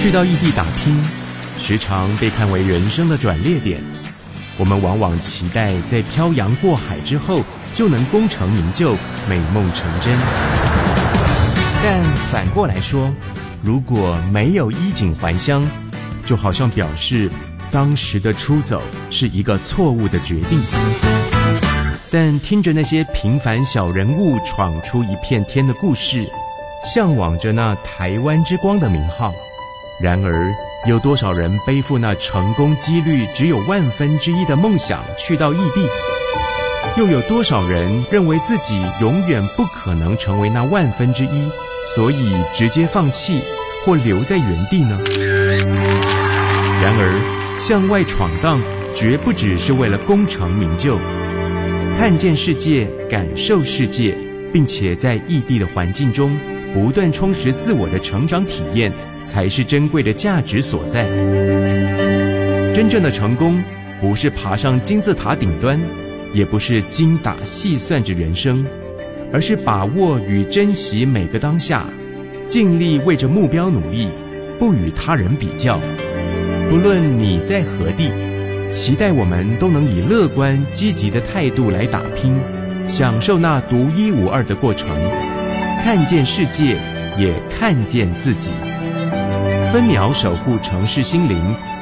去到异地打拼，时常被看为人生的转捩点。我们往往期待在漂洋过海之后就能功成名就、美梦成真。但反过来说，如果没有衣锦还乡，就好像表示当时的出走是一个错误的决定。但听着那些平凡小人物闯出一片天的故事，向往着那台湾之光的名号，然而有多少人背负那成功几率只有1/1000的梦想去到异地？又有多少人认为自己永远不可能成为那1/1000，所以直接放弃或留在原地呢？然而向外闯荡绝不只是为了功成名就，看见世界，感受世界，并且在异地的环境中不断充实自我的成长体验，才是珍贵的价值所在。真正的成功不是爬上金字塔顶端，也不是精打细算着人生，而是把握与珍惜每个当下，尽力为着目标努力，不与他人比较。不论你在何地，期待我们都能以乐观积极的态度来打拼，享受那独一无二的过程，看见世界，也看见自己。分秒守护城市心灵，